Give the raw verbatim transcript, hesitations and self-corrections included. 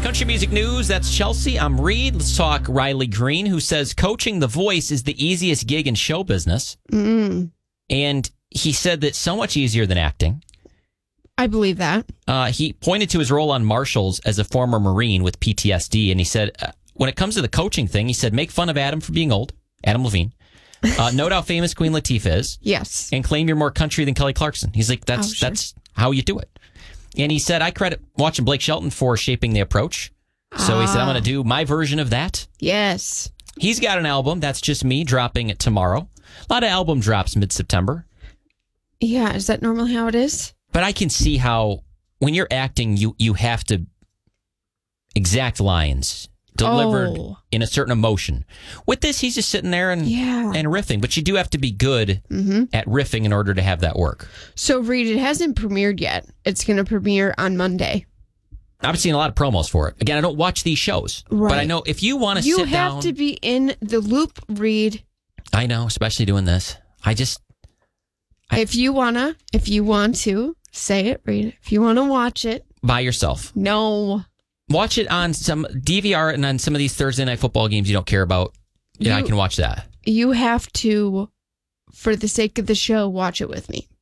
Country music news, that's Chelsea. I'm Reed. Let's talk Riley Green, who says coaching The Voice is the easiest gig in show business. Mm. And he said that so much easier than acting. I believe that. Uh, he pointed to his role on Marshalls as a former Marine with P T S D, and he said, uh, when it comes to the coaching thing, he said, make fun of Adam for being old, Adam Levine. Uh, note how famous Queen Latifah is. Yes. And claim you're more country than Kelly Clarkson. He's like, that's Oh, sure. that's how you do it. And he said, I credit watching Blake Shelton for shaping the approach. So he said, I'm going to do my version of that. Yes. He's got an album, That's Just Me, dropping it tomorrow. A lot of album drops mid-September. Yeah, is that normally how it is? But I can see how when you're acting, you, you have to exact lines delivered Oh. in a certain emotion. With this, he's just sitting there and, Yeah. and riffing. But you do have to be good Mm-hmm. at riffing in order to have that work. So, Reed, it hasn't premiered yet. It's going to premiere on Monday. I've seen a lot of promos for it. Again, I don't watch these shows. Right. But I know if you want to You sit have down... to be in the loop, Reed. I know, especially doing this. I just... I- If you wanna, if you want to, say it, Reed. If you want to watch it. By yourself. No. Watch it on some D V R and on some of these Thursday night football games you don't care about. Yeah, You- I can watch that. You have to, for the sake of the show, watch it with me.